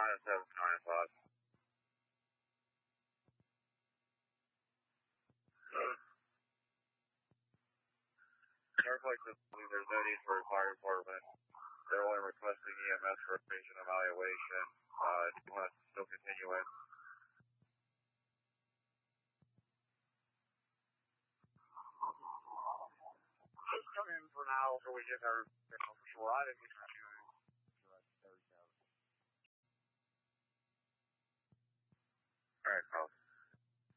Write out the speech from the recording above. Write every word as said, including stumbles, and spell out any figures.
Carolina seven nine five. Airplane system, there's no need for a fire department. They're only requesting E M S for a patient evaluation. Uh, if you want to still continue in. Just come in for now until we get our, you know, for sure. I didn't get that doing. Alright, Carl.